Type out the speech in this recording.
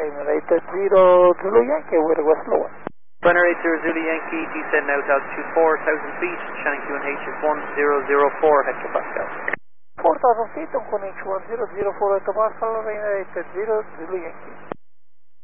Rainer 80 Zulu Yankee with West Lower. Rainer 80 Zulu Yankee, descend now to altitude 4,000 feet, Shannon QNH is 1004 hectopascal. 4,000 feet on QNH 1004 hectopascal, Rainer 80 Zulu Yankee.